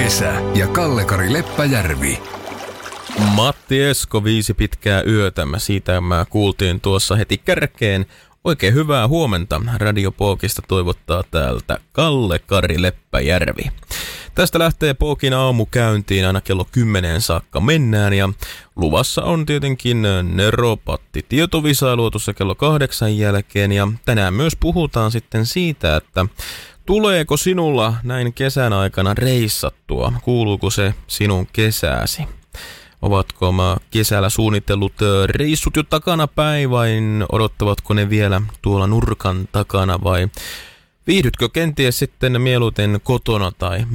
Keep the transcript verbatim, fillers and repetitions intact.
kesä ja Kalle-Kari Leppäjärvi. Matti Esko, Viisi pitkää yötä. Siitä mä kuultiin tuossa heti kärkeen. Oikein hyvää huomenta. Radio Pookista toivottaa täältä Kalle-Kari Leppäjärvi. Tästä lähtee Pookin aamu käyntiin, aina kello kymmeneen saakka mennään, ja luvassa on tietenkin Neropatti tietovisailu tuossa kello kahdeksan jälkeen, ja tänään myös puhutaan sitten siitä, että tuleeko sinulla näin kesän aikana reissattua, kuuluuko se sinun kesääsi? Ovatko mä kesällä suunnitellut reissut jo takanapäin vai odottavatko ne vielä tuolla nurkan takana vai viihdytkö kenties sitten mieluiten kotona tai